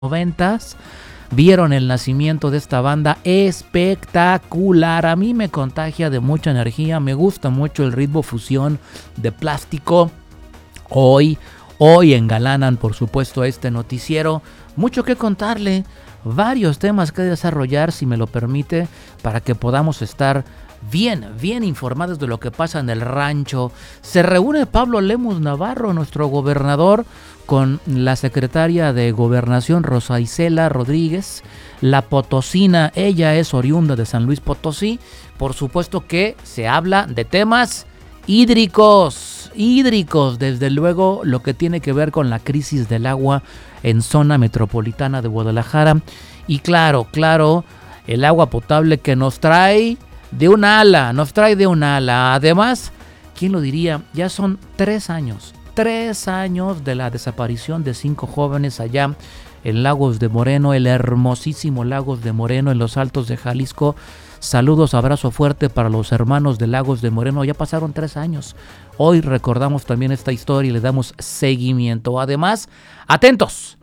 noventas vieron el nacimiento de esta banda espectacular. A mí me contagia de mucha energía, me gusta mucho el ritmo fusión de Plástico. Hoy engalanan por supuesto este noticiero. Mucho que contarle, varios temas que desarrollar, si me lo permite, para que podamos estar bien informados de lo que pasa en el rancho. Se reúne Pablo Lemus Navarro, nuestro gobernador, con la secretaria de Gobernación Rosa Isela Rodríguez, la potosina. Ella es oriunda de San Luis Potosí. Por supuesto que se habla de temas hídricos, desde luego lo que tiene que ver con la crisis del agua en zona metropolitana de Guadalajara. Y claro, el agua potable que nos trae de un ala. Además, ¿quién lo diría? Ya son 3 años de la desaparición de 5 jóvenes allá en Lagos de Moreno, el hermosísimo Lagos de Moreno en los Altos de Jalisco. Saludos, abrazo fuerte para los hermanos de Lagos de Moreno. Ya pasaron 3 años. Hoy recordamos también esta historia y le damos seguimiento. Además, atentos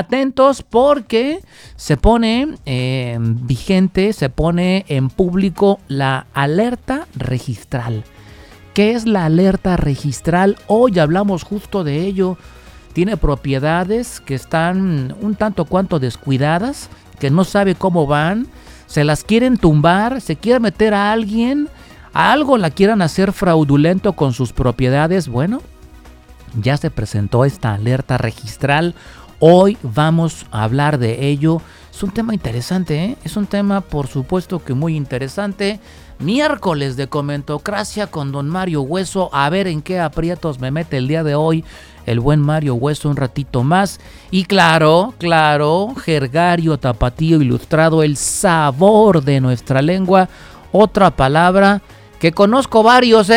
porque se pone vigente, se pone en público la alerta registral. ¿Qué es la alerta registral? Hoy hablamos justo de ello. Tiene propiedades que están un tanto cuanto descuidadas, que no sabe cómo van, se las quieren tumbar, se quiere meter a alguien, a algo la quieran hacer fraudulento con sus propiedades. Bueno, ya se presentó esta alerta registral. Hoy vamos a hablar de ello. Es un tema interesante, ¿eh? Es un tema, por supuesto, que muy interesante. Miércoles de Comentocracia con don Mario Hueso. A ver en qué aprietos me mete el día de hoy el buen Mario Hueso un ratito más. Y claro, jergario tapatío ilustrado, el sabor de nuestra lengua. Otra palabra que conozco varios,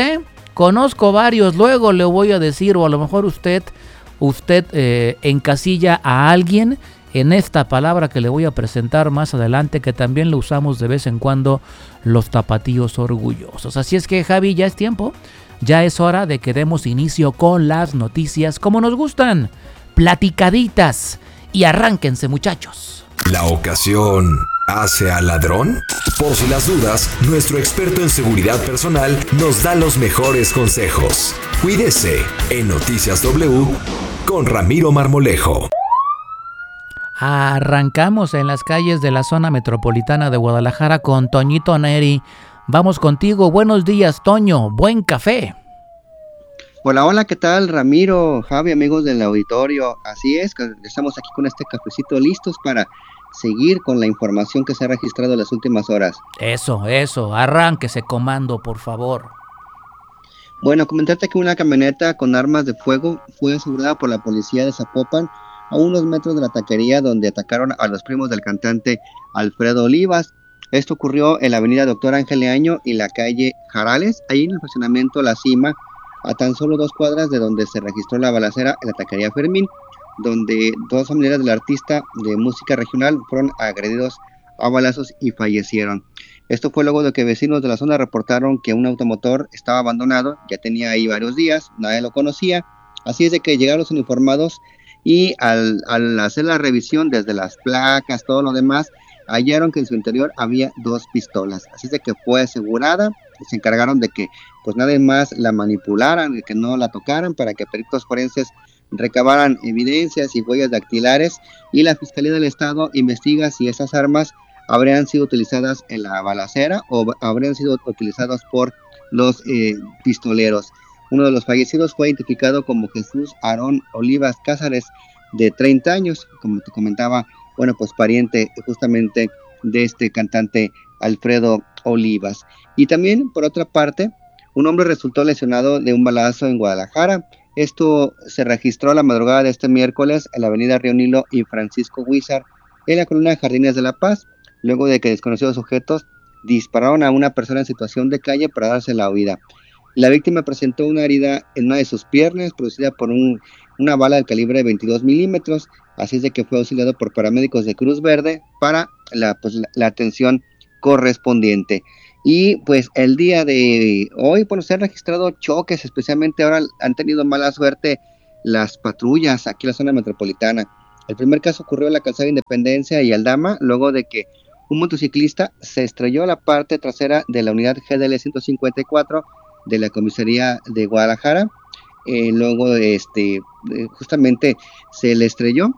luego le voy a decir, o a lo mejor usted encasilla a alguien en esta palabra que le voy a presentar más adelante, que también lo usamos de vez en cuando los tapatíos orgullosos. Así es que, Javi, ya es tiempo, ya es hora de que demos inicio con las noticias como nos gustan, platicaditas, y arránquense, muchachos. ¿La ocasión hace al ladrón? Por si las dudas, nuestro experto en seguridad personal nos da los mejores consejos. Cuídese en Noticias W con Ramiro Marmolejo. Arrancamos en las calles de la zona metropolitana de Guadalajara con Toñito Neri. Vamos contigo. Buenos días, Toño. Buen café. Hola, ¿qué tal, Ramiro, Javi, amigos del auditorio? Así es, que estamos aquí con este cafecito listos para seguir con la información que se ha registrado en las últimas horas. Eso, arránquese, comando, por favor. Bueno, comentarte que una camioneta con armas de fuego fue asegurada por la policía de Zapopan a unos metros de la taquería donde atacaron a los primos del cantante Alfredo Olivas. Esto ocurrió en la avenida Doctor Ángel Leaño y la calle Jarales, ahí en el fraccionamiento La Cima, a tan solo 2 cuadras de donde se registró la balacera en la taquería Fermín, donde 2 familiares del artista de música regional fueron agredidos a balazos y fallecieron. Esto fue luego de que vecinos de la zona reportaron que un automotor estaba abandonado, ya tenía ahí varios días, nadie lo conocía, así es de que llegaron los uniformados y al hacer la revisión desde las placas, todo lo demás, hallaron que en su interior había 2 pistolas, así es de que fue asegurada. Se encargaron de que pues nadie más la manipularan, de que no la tocaran, para que peritos forenses recabaran evidencias y huellas dactilares, y la Fiscalía del Estado investiga si esas armas habrían sido utilizadas en la balacera o habrían sido utilizadas por los pistoleros. Uno de los fallecidos fue identificado como Jesús Aarón Olivas Cázares, de 30 años, como te comentaba, bueno, pues pariente justamente de este cantante Alfredo Olivas. Y también, por otra parte, un hombre resultó lesionado de un balazo en Guadalajara. Esto se registró a la madrugada de este miércoles en la avenida Río Nilo y Francisco Huizar, en la colonia Jardines de la Paz, luego de que desconocidos sujetos dispararon a una persona en situación de calle para darse la huida. La víctima presentó una herida en una de sus piernas, producida por una bala del calibre de 22 milímetros, así es de que fue auxiliado por paramédicos de Cruz Verde para la atención correspondiente. Y pues el día de hoy, bueno, se han registrado choques, especialmente ahora han tenido mala suerte las patrullas aquí en la zona metropolitana. El primer caso ocurrió en la calzada Independencia y Aldama, luego de que un motociclista se estrelló a la parte trasera de la unidad GDL 154 de la comisaría de Guadalajara. Luego justamente se le estrelló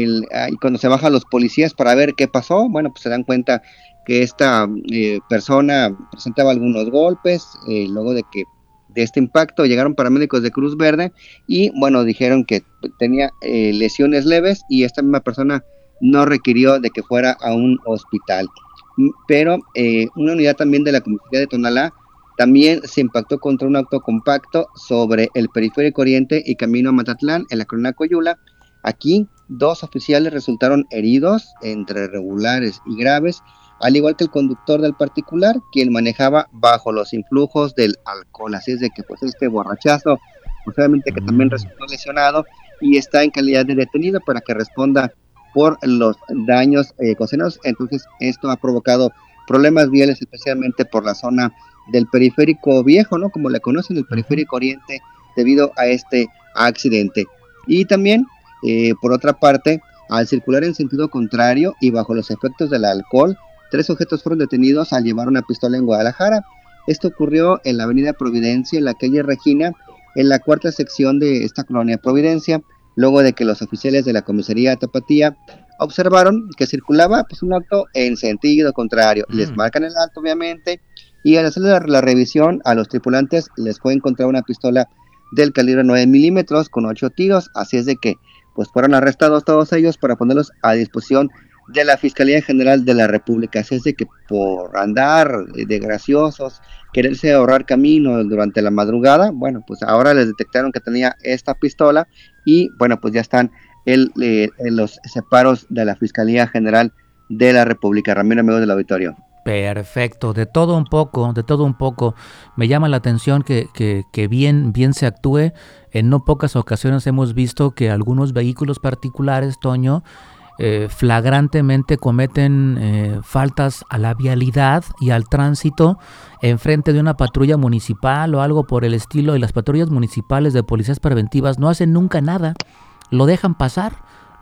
y cuando se bajan los policías para ver qué pasó, bueno, pues se dan cuenta que esta persona presentaba algunos golpes. Luego de este impacto llegaron paramédicos de Cruz Verde y bueno, dijeron que tenía lesiones leves y esta misma persona no requirió de que fuera a un hospital. Pero una unidad también de la comisaría de Tonalá también se impactó contra un auto compacto sobre el Periférico Oriente y camino a Matatlán en la colonia Coyula. Aquí 2 oficiales resultaron heridos, entre regulares y graves, al igual que el conductor del particular, quien manejaba bajo los influjos del alcohol. Así es de que pues este borrachazo, pues obviamente que también resultó lesionado y está en calidad de detenido para que responda por los daños ocasionados. Entonces esto ha provocado problemas viales, especialmente por la zona del Periférico Viejo, ¿no? Como le conocen, el Periférico Oriente, debido a este accidente. Y también, por otra parte, al circular en sentido contrario y bajo los efectos del alcohol, 3 sujetos fueron detenidos al llevar una pistola en Guadalajara. Esto ocurrió en la avenida Providencia, en la calle Regina, en la 4ª sección de esta colonia Providencia, luego de que los oficiales de la comisaría Tapatía observaron que circulaba pues un auto en sentido contrario. Les marcan el alto, obviamente, y al hacer la revisión a los tripulantes les fue encontrar una pistola del calibre 9 milímetros con 8 tiros. Así es de que pues fueron arrestados todos ellos para ponerlos a disposición de la Fiscalía General de la República. Así es de que por andar de graciosos, quererse ahorrar camino durante la madrugada, bueno, pues ahora les detectaron que tenía esta pistola y bueno, pues ya están en los separos de la Fiscalía General de la República. Ramiro, amigos del auditorio. Perfecto, de todo un poco. Me llama la atención que bien se actúe. En no pocas ocasiones hemos visto que algunos vehículos particulares, Toño, flagrantemente cometen faltas a la vialidad y al tránsito en frente de una patrulla municipal o algo por el estilo, y las patrullas municipales de policías preventivas no hacen nunca nada, lo dejan pasar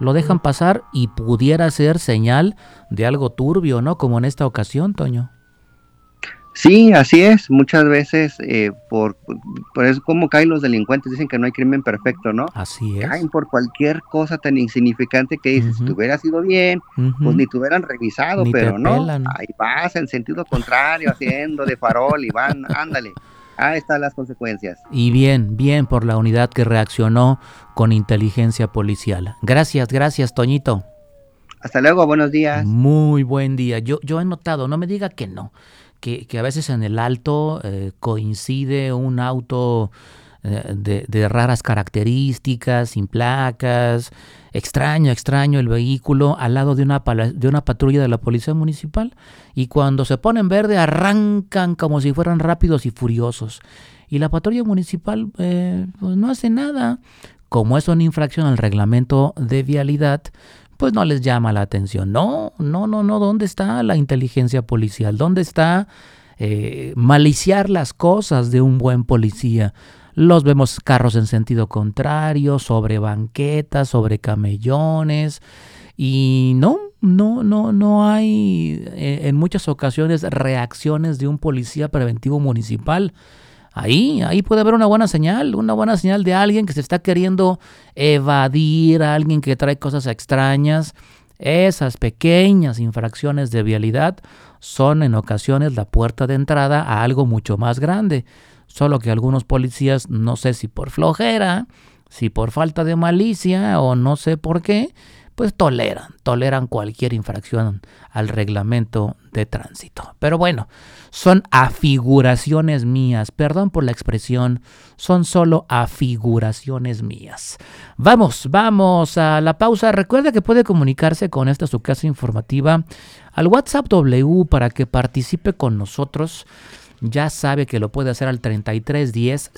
y pudiera ser señal de algo turbio, ¿no? Como en esta ocasión, Toño. Sí, así es. Muchas veces por eso como caen los delincuentes, dicen que no hay crimen perfecto, ¿no? Así es. Caen por cualquier cosa tan insignificante que dices, si te hubieras ido bien, pues ni te hubieran revisado, Ni pero te no, pelan. ahí vas en sentido contrario, haciendo de farol y van, ándale. Ahí están las consecuencias. Y bien por la unidad que reaccionó con inteligencia policial. Gracias, Toñito. Hasta luego, buenos días. Muy buen día. Yo he notado, no me diga que no, que a veces en el alto coincide un auto de raras características, sin placas, extraño el vehículo al lado de una patrulla de la policía municipal, y cuando se pone en verde arrancan como si fueran rápidos y furiosos, y la patrulla municipal pues no hace nada. Como es una infracción al reglamento de vialidad, pues no les llama la atención. No, ¿dónde está la inteligencia policial? ¿Dónde está maliciar las cosas de un buen policía? Los vemos carros en sentido contrario, sobre banquetas, sobre camellones, y no hay en muchas ocasiones reacciones de un policía preventivo municipal. Ahí puede haber una buena señal de alguien que se está queriendo evadir, a alguien que trae cosas extrañas. Esas pequeñas infracciones de vialidad son en ocasiones la puerta de entrada a algo mucho más grande. Solo que algunos policías, no sé si por flojera, si por falta de malicia o no sé por qué, pues toleran cualquier infracción al reglamento de tránsito. Pero bueno, son afiguraciones mías, perdón por la expresión, son solo afiguraciones mías. Vamos a la pausa. Recuerda que puede comunicarse con esta su casa informativa al WhatsApp W para que participe con nosotros. Ya sabe que lo puede hacer al 3310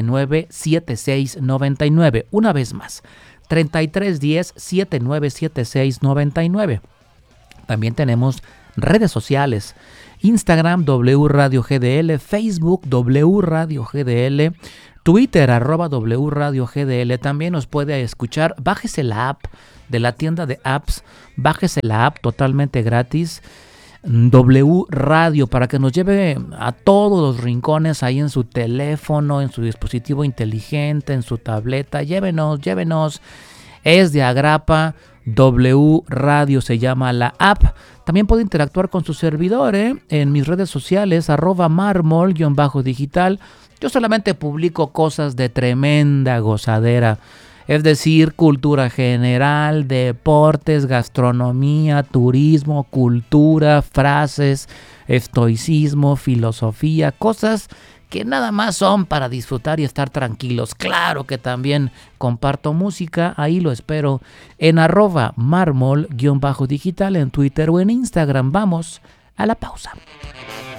797699. Una vez más, 3310 797699. También tenemos redes sociales. Instagram W Radio GDL, Facebook W Radio GDL, Twitter @W Radio GDL. También nos puede escuchar. Bájese la app de la tienda de apps, bájese la app totalmente gratis, W Radio, para que nos lleve a todos los rincones ahí en su teléfono, en su dispositivo inteligente, en su tableta. Llévenos. Es de agrapa. W Radio se llama la app. También puede interactuar con su servidor en mis redes sociales, @marmol_digital. Yo solamente publico cosas de tremenda gozadera, es decir, cultura general, deportes, gastronomía, turismo, cultura, frases, estoicismo, filosofía, cosas que nada más son para disfrutar y estar tranquilos. Claro que también comparto música, ahí lo espero en @marmol_digital en Twitter o en Instagram. Vamos a la pausa.